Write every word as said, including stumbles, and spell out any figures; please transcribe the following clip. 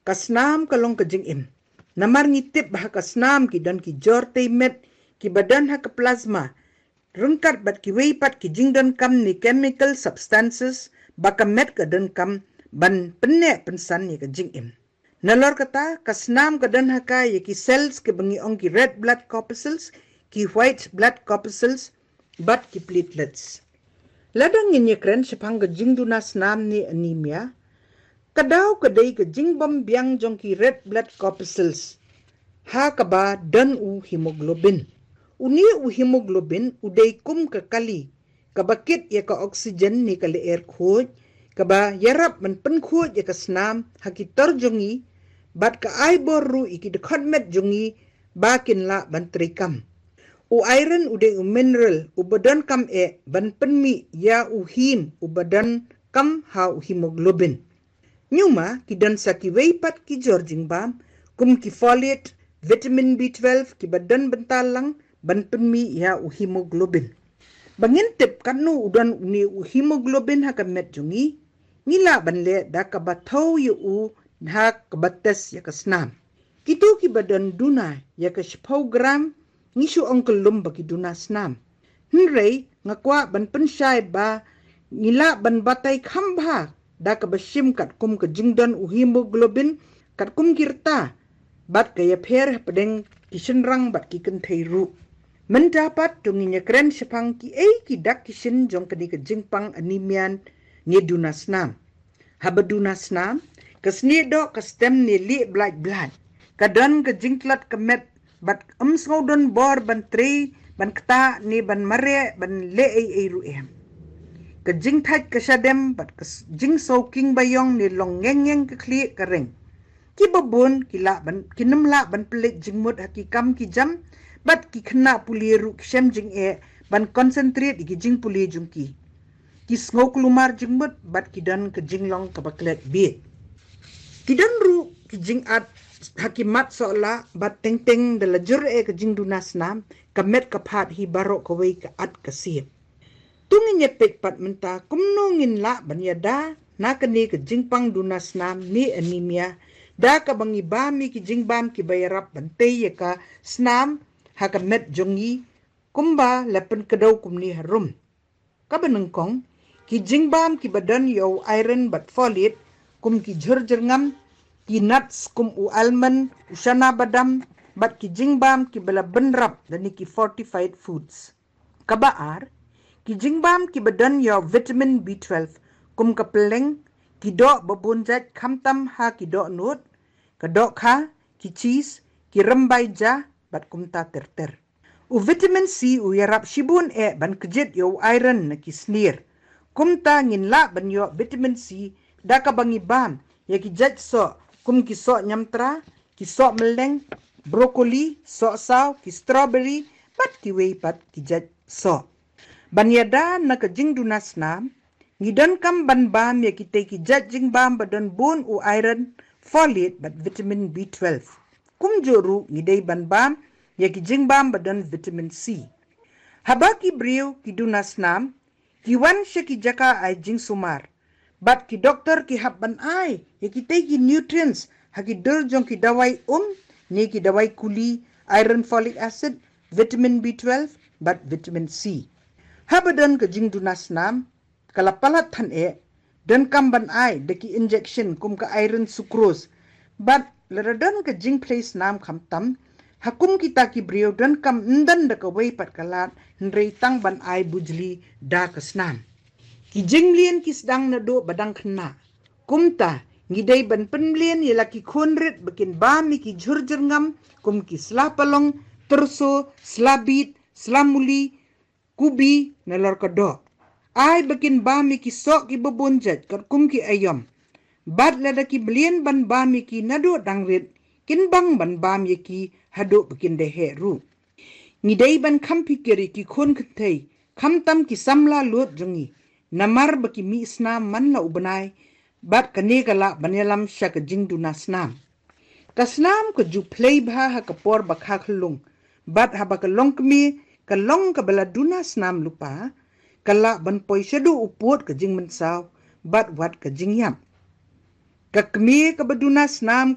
kasnam kalong ka jing im. Namar ngitip bah kasnam ki dan ki jor met ki badan ha ka plasma. Rungkat bat ki weipat ki jing dan kam ni chemical substances baka met ka dan kam ban penne pensan ni ka jing im. Nalor kata kasnam ka dan ha ka ye ki cells ki bangi ong ki red blood corpuscles ki white blood corpuscles bat ki platelets. Ladang ini keren sepang ke jing dunas nam ni anemia. Kadau kadai ke jing bom biang jong ki red blood corpuscles. Ha kaba dan u hemoglobin. Uni u hemoglobin udai kum ke kali. Kabakit ya ka oksigen ni kali air khoj. Kaba yarap man pen khoj ya ka snam hakitar jongi. Bat ka ai boru iki dekat met jongi bakin la bantrikam. U iron ude u mineral u badan kam e ban penmi ya u him u badan kam ha u hemoglobin. Nyuma kidan sa ki weipat ki jorjing bam kum ki folate vitamin B twelve ki badan bentalang ban penmi ya u hemoglobin. Bangintip kanu udan uni u hemoglobin ha kamet jungi ngila banle da ka bathau yu u ha kabates ya kasnam. Kitu ki badan duna ya ka sepuluh gram ngisu ongkelum bagi duna snam. Henrei ngakwa ban pensyai ba ngila ban batai khamba da ka basim kat kum ke jingdan u hemoglobin kat kum kirta bat kaya pher pedeng kisenrang bat ki kentairu. Mendapat tunginya keren sepang ki ei ki dak kisen jong keni ke jingpang anemian ni duna snam. Haba duna snam kesni do ke stem ni li blood blood. Kadan ke jingklat kemet bat am snowdon bor ban tri ban kta ni ban mare ban le ai ai ru em ke jing thai ke sadem bat ke jing soking bayong ni long ngeng ngeng ke kli ke reng ki babun ki la ban kinam la ban pelik jing mut hakikam ki jam bat ki khna puli ru sem jing e ban concentrate ki jing puli jung ki ki snok lumar jing mut bat ki dan ke jing long ke baklet bi ki dan ru ki jing at hakimat sola bat teng teng de la jur e ke jing dunas nam kamet kapat hi barok kawai ke at kasip. Tungin ye pek pat menta kumnongin la banyada na kani ke jing pang dunas nam ni anemia da ka bangi bami ki jing bam ki bayarap bante ye ka snam ha kamet jongi kumba lapen kedau kumni harum. Ka benengkong ki jing bam ki badan yo iron bat folate kum ki jur jerngam ki nuts kum u almond usana badam bat ki jingbam ki bala benrap dan ki fortified foods. Kabaar ki jingbam ki badan yo vitamin B twelve kum ka peleng ki do babunjat khamtam ha ki do nut ka do kha ki cheese ki rambai ja bat kum ta terter. U vitamin C u yarap shibun e ban kejit yo iron na ki snir. Kum ta ngin la ban yo vitamin C da ka bangi bam ya ki jat so kum ki sok nyamtra, ki sok meleng, brokoli, sok saw, ki strawberry, bat ki wei pat ki jat sok. Banyada na ka jing dunas nam, ngidan kam ban bam ya ki te ki jat jing bam badan bun u iron, folate, bat vitamin B twelve. Kum joru ngidai ban bam ya ki jing bam badan vitamin C. Haba ki briu ki dunas nam, ki wan sya ki jaka ay jing sumar. Bat ki doktor ki hap ban ai, ya ki te ki nutrients, ha ki dur jong ki dawai um, ni ki dawai kuli, iron folic acid, vitamin B twelve, bat vitamin C. Habadan ke jing dunas nam, kalapalat than e, dan kam ban ai, de ki injection kum ka iron sucrose, bat leradan ke jing place nam kam tam, hakum kita ki brio dan kam ndan de ka wei pat kalat, nrei tang ban ai bujli da ke snam. Ki jinglien ki sedang nado badang kena. Kumta, ngidai ban penlien ye laki konrit bikin bami ki jurjur ngam, kum ki selapalong, terso, selabit, selamuli, kubi, nelor kedok. Ai bikin bami ki sok ki bebunjat, kat kum ki ayam. Bat lada ki belien ban bami ki nado dangrit, kin bang ban bami ki haduk bikin dehe ru. Ngidai ban kam pikiri ki kon kentai, kam tam ki samla luat jungi. Namar baki mi snam man la ubanai, bat kane kala banyalam sya ke jing duna snam. Ka snam ke ju play bha ha kapor bakha khlung, bat ha bakalong kemi, kalong ka bala duna snam lupa, kala ban poi syadu uput ke jing mensaw, bat wat ke jing yam. Ka kemi ka baduna snam